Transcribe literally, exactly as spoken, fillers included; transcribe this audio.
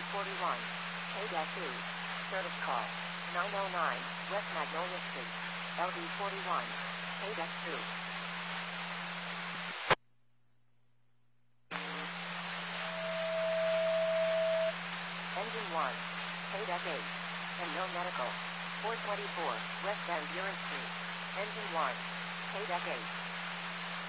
forty-one, K E, service call, nine oh nine, West Magnolia Street, L D forty-one, K two. Engine one, K eight, and no medical, four twenty-four, West Van Buren Street, Engine one, K eight.